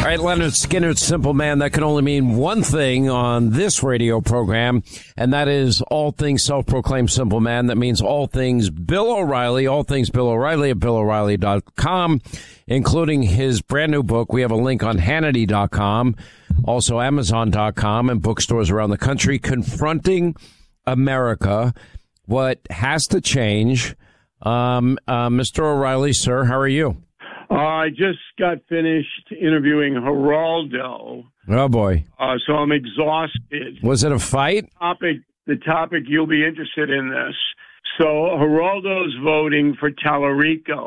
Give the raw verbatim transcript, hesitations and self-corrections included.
All right, Leonard Skinner's Simple Man. That can only mean one thing on this radio program, and that is all things self-proclaimed simple man. That means all things Bill O'Reilly, all things Bill O'Reilly at Bill O'Reilly dot com, including his brand new book. We have a link on Hannity dot com, also Amazon dot com, and bookstores around the country. Confronting America, What Has to Change. Um, uh, Mister O'Reilly, sir, how are you? Uh, I just got finished interviewing Geraldo. Oh, boy. Uh, so I'm exhausted. Was it a fight? Topic, the topic, you'll be interested in this. So Geraldo's voting for Tallarico.